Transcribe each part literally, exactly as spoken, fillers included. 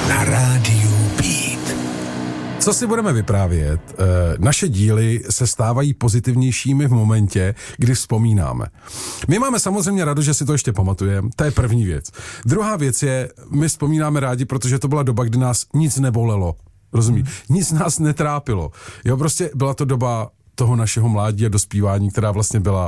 na rádiu Beat. Co si budeme vyprávět? E, naše díly se stávají pozitivnějšími v momentě, kdy vzpomínáme. My máme samozřejmě radost, že si to ještě pamatujeme, to je první věc. Druhá věc je, my vzpomínáme rádi, protože to byla doba, kdy nás nic nebolelo. Rozumí? Hmm. Nic nás netrápilo. Jo, prostě byla to doba toho našeho mládí a dospívání, která vlastně byla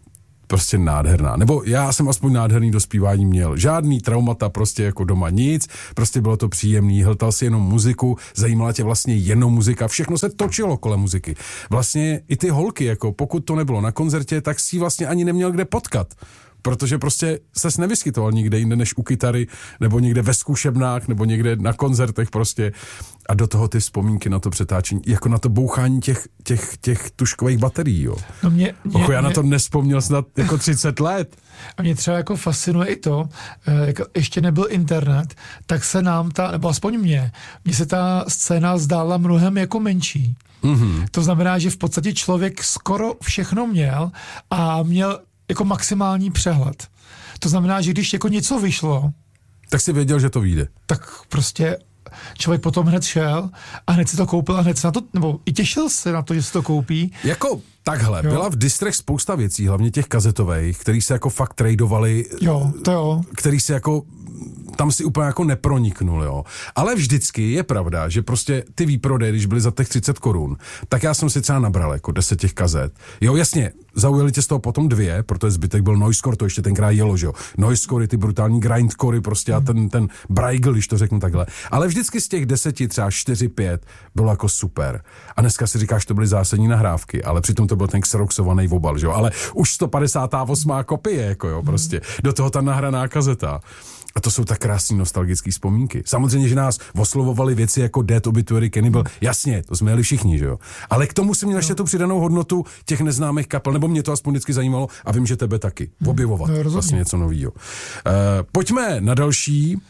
prostě nádherná. Nebo já jsem aspoň nádherný dospívání měl. Žádný traumata, prostě jako doma nic, prostě bylo to příjemný, hltal si jenom muziku, zajímala tě vlastně jenom muzika, všechno se točilo kolem muziky. Vlastně i ty holky, jako pokud to nebylo na koncertě, tak si vlastně ani neměl kde potkat. Protože prostě ses nevyskytoval nikde jinde než u kytary, nebo někde ve zkušebnách, nebo někde na koncertech prostě. A do toho ty vzpomínky na to přetáčení, jako na to bouchání těch, těch, těch tuškových baterií, jo. No mě, mě, Ocho, já mě, na to nespomněl snad jako třicet let. A mě třeba jako fascinuje i to, jak ještě nebyl internet, tak se nám ta, nebo aspoň mě, mně se ta scéna zdála mnohem jako menší. Mm-hmm. To znamená, že v podstatě člověk skoro všechno měl a měl jako maximální přehled. To znamená, že když jako něco vyšlo, tak si věděl, že to vyjde. Tak prostě člověk potom hned šel a hned si to koupil a hned se na to, nebo i těšil se na to, že si to koupí. Jako takhle, jo. Byla v distrech spousta věcí, hlavně těch kazetových, který se jako fakt tradovali. Jo, to jo. Který se jako tam si úplně jako neproniknul, jo. Ale vždycky je pravda, že prostě ty výprodeje, když byly za těch třicet korun, tak já jsem si třeba nabral jako deset těch kazet. Jo, jasně, zaujali tě z toho potom dvě, protože zbytek byl noisecore, to ještě tenkrát jelo, že jo. Noisecore, ty brutální grindcore prostě a ten, ten Braigel, když to řeknu takhle. Ale vždycky z těch deseti, třeba čtyři, pět, bylo jako super. A dneska si říkáš, to byly zásadní nahrávky, ale přitom to byl ten xeroxovaný obal, že jo. Ale už sto padesát osm kopie, jako jo, prostě. Do toho ta nahraná kazeta. A to jsou tak krásný nostalgický vzpomínky. Samozřejmě, že nás oslovovali věci jako Dead, Obituary, Cannibal. Jasně, to jsme jeli všichni, že jo. Ale k tomu si měl ještě tu přidanou hodnotu těch neznámých kapel, nebo mě to aspoň vždycky zajímalo a vím, že tebe taky. Objevovat no, vlastně něco novýho. Uh, pojďme na další.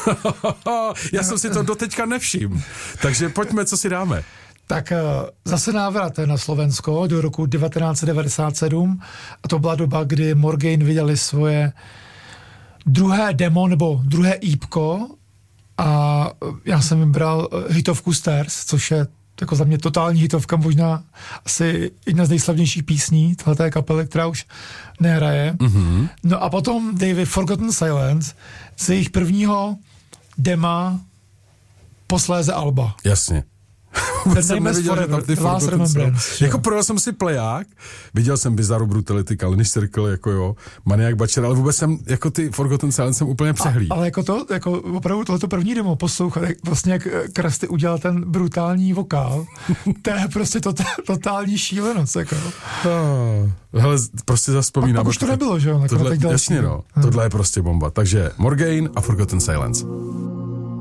Já jsem si to doteďka nevšiml. Takže pojďme, co si dáme. Tak zase návrat na Slovensko do roku devatenáct set devadesát sedm. A to byla doba, kdy Morgain vydali svoje druhé demo, nebo druhé ípko a já jsem vybral hitovku Stairs, což je jako za mě totální hitovka, možná asi jedna z nejslavnějších písní tohleté kapely, která už nehraje. Mm-hmm. No a potom David Forgotten Silence z jejich prvního dema, posléze alba. Jasně. Vůbec jsem neviděl, že tam ty Forgotten. Jako projel jsem si pleják, viděl jsem Bizarro Brutality, Kalinish Circle, jako jo, Maniac Butcher, ale vůbec jsem, jako ty Forgotten Silence jsem úplně přehlíd. Ale jako to, jako opravdu tohleto první demo poslouchat, vlastně jak Krusty udělal ten brutální vokál, to je prostě tota, totální šílenost, jako. Hele, prostě zaspomínám. Pak už to nebylo, že jo? Tohle, jasně no, hmm. Tohle je prostě bomba. Takže Morgain a Forgotten Silence.